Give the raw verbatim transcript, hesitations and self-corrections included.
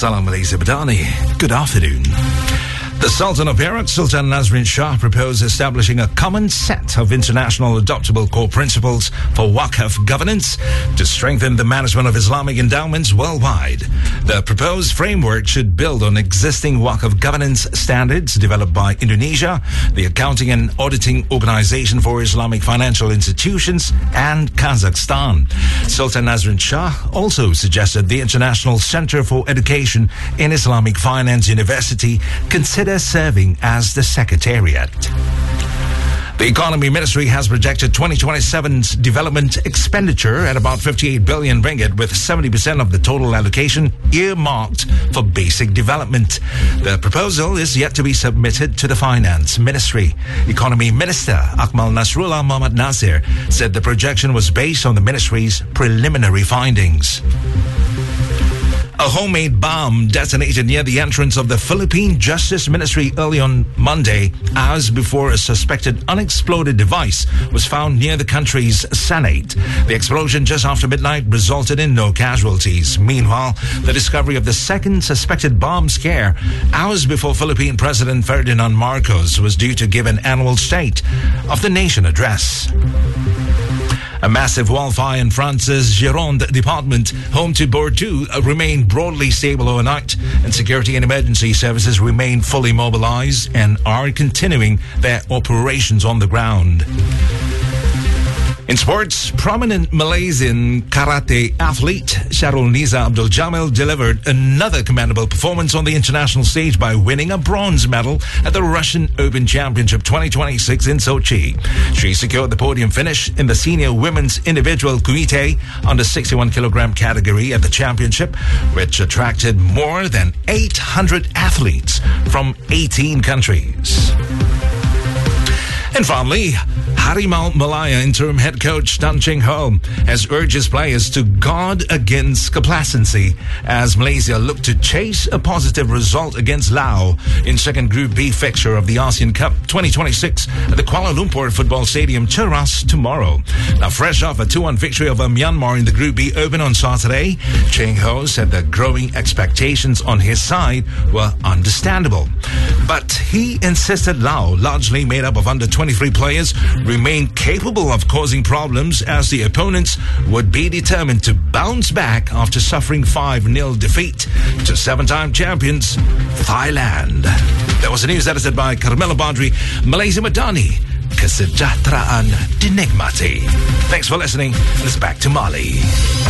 Salam Malaysia Badani. Good afternoon. The Sultan of Perak, Sultan Nazrin Shah, proposed establishing a common set of international adoptable core principles for Waqf governance to strengthen the management of Islamic endowments worldwide. The proposed framework should build on existing Waqf governance standards developed by Indonesia, the Accounting and Auditing Organization for Islamic Financial Institutions, and Kazakhstan. Sultan Nazrin Shah also suggested the International Center for Education in Islamic Finance University consider serving as the secretariat. The Economy Ministry has projected twenty twenty-seven's development expenditure at about fifty-eight billion ringgit, with seventy percent of the total allocation earmarked for basic development. The proposal is yet to be submitted to the Finance Ministry. Economy Minister Akmal Nasrullah Mohammad Nasir said the projection was based on the ministry's preliminary findings. A homemade bomb detonated near the entrance of the Philippine Justice Ministry early on Monday, hours before a suspected unexploded device was found near the country's Senate. The explosion just after midnight resulted in no casualties. Meanwhile, the discovery of the second suspected bomb scare hours before Philippine President Ferdinand Marcos was due to give an annual State of the Nation address. A massive wildfire in France's Gironde department, home to Bordeaux, remained broadly stable overnight, and security and emergency services remain fully mobilized and are continuing their operations on the ground. In sports, prominent Malaysian karate athlete Sharul Niza Abdul Jamil delivered another commendable performance on the international stage by winning a bronze medal at the Russian Open Championship twenty twenty-six in Sochi. She secured the podium finish in the senior women's individual kumite under sixty-one kilogram category at the championship, which attracted more than eight hundred athletes from eighteen countries. And finally, Harimau Malaya interim head coach Tan Cheng Ho has urged his players to guard against complacency as Malaysia look to chase a positive result against Laos in second Group B fixture of the ASEAN Cup twenty twenty-six at the Kuala Lumpur Football Stadium, Cheras, tomorrow. Now, fresh off a two one victory over Myanmar in the Group B Open on Saturday, Cheng Ho said the growing expectations on his side were understandable. But he insisted Laos, largely made up of under twenty-three players, remain capable of causing problems as the opponents would be determined to bounce back after suffering five nil defeat to seven-time champions Thailand. That was the news edited by Carmelo Badri. Malaysia Madani, kesejahteraan dinikmati. Thanks for listening. Let's back to Mali.